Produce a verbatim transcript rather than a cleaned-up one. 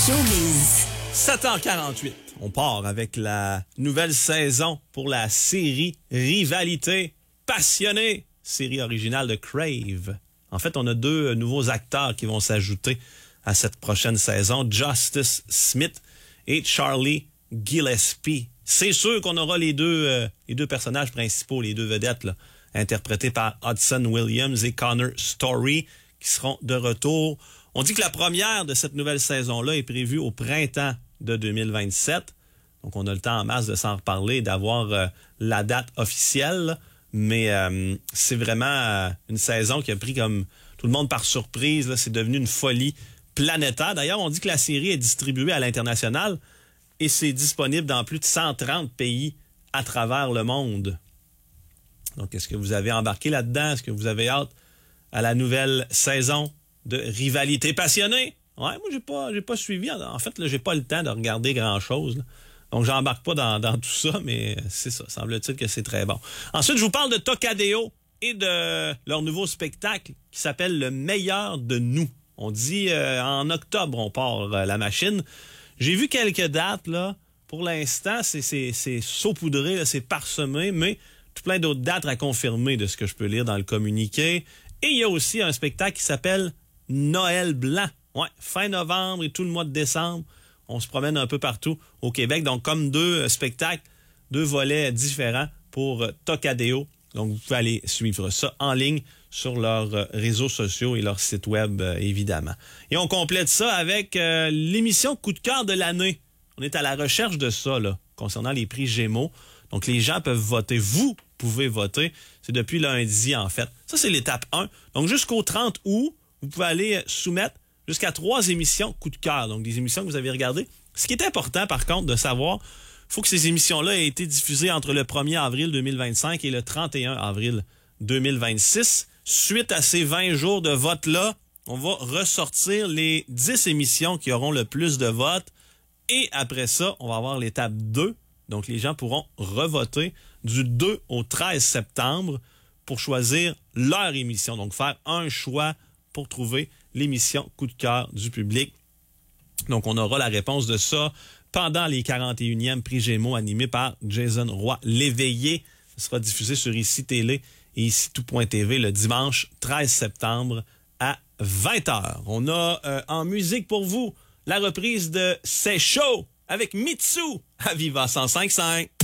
Showbiz. sept heures quarante-huit. On part avec la nouvelle saison pour la série Rivalité passionnée, série originale de Crave. En fait, on a deux nouveaux acteurs qui vont s'ajouter à cette prochaine saison, Justice Smith et Charlie Gillespie. C'est sûr qu'on aura les deux, euh, les deux personnages principaux, les deux vedettes, là, interprétés par Hudson Williams et Connor Story, qui seront de retour. On dit que la première de cette nouvelle saison-là est prévue au printemps de deux mille vingt-sept. Donc, on a le temps en masse de s'en reparler, d'avoir euh, la date officielle. Là. Mais euh, c'est vraiment euh, une saison qui a pris comme tout le monde par surprise. Là. C'est devenu une folie planétaire. D'ailleurs, on dit que la série est distribuée à l'international et c'est disponible dans plus de cent trente pays à travers le monde. Donc, est-ce que vous avez embarqué là-dedans? Est-ce que vous avez hâte à la nouvelle saison de Rivalité passionnée? Ouais, moi, j'ai pas, j'ai pas suivi. En fait, là, j'ai pas le temps de regarder grand-chose. Là. Donc, j'embarque pas dans, dans tout ça, mais c'est ça. Semble-t-il que c'est très bon. Ensuite, je vous parle de Tocadéo et de leur nouveau spectacle qui s'appelle Le meilleur de nous. On dit euh, en octobre, on part euh, la machine. J'ai vu quelques dates, là. Pour l'instant, c'est, c'est, c'est saupoudré, là, c'est parsemé, mais tout plein d'autres dates à confirmer de ce que je peux lire dans le communiqué. Et il y a aussi un spectacle qui s'appelle Noël blanc. Ouais, fin novembre et tout le mois de décembre. On se promène un peu partout au Québec. Donc, comme deux euh, spectacles, deux volets différents pour euh, Tocadéo. Donc, vous pouvez aller suivre ça en ligne sur leurs euh, réseaux sociaux et leur site web, euh, évidemment. Et on complète ça avec euh, l'émission Coup de cœur de l'année. On est à la recherche de ça, là, concernant les prix Gémeaux. Donc, les gens peuvent voter. Vous pouvez voter. C'est depuis lundi, en fait. Ça, c'est l'étape un. Donc, jusqu'au trente août, vous pouvez aller soumettre jusqu'à trois émissions coup de cœur. Donc, des émissions que vous avez regardées. Ce qui est important, par contre, de savoir, il faut que ces émissions-là aient été diffusées entre le premier avril deux mille vingt-cinq et le trente et un avril deux mille vingt-six. Suite à ces vingt jours de vote-là, on va ressortir les dix émissions qui auront le plus de votes. Et après ça, on va avoir l'étape deux. Donc, les gens pourront revoter du deux au treize septembre pour choisir leur émission. Donc, faire un choix pour trouver l'émission coup de cœur du public. Donc, on aura la réponse de ça pendant les quarante et unième prix Gémeaux animés par Jason Roy Léveillé. Ce sera diffusé sur Ici Télé et Ici Tout point T V le dimanche treize septembre à vingt heures. On a euh, en musique pour vous la reprise de C'est chaud avec Mitsu à Viva cent cinq virgule cinq.